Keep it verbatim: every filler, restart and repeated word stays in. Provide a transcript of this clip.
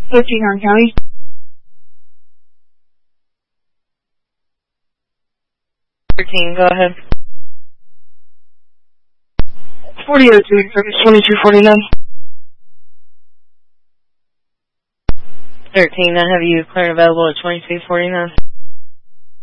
thirteen, Hart County. thirteen, go ahead. forty oh two, service twenty-two forty-nine. thirteen, I have you clear and available at twenty-two forty-nine.